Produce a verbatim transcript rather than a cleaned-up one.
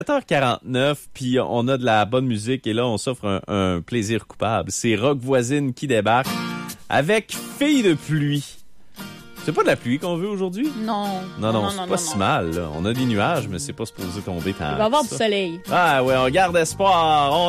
sept heures quarante-neuf, puis on a de la bonne musique et là, on s'offre un, un plaisir coupable. C'est Rock Voisine qui débarque avec Fille de pluie. C'est pas de la pluie qu'on veut aujourd'hui? Non. Non, non, non, c'est non, pas non, si non. mal. Là. On a des nuages, mais c'est pas supposé tomber tant. Il va y avoir ça. du soleil. Ah ouais, on garde espoir. On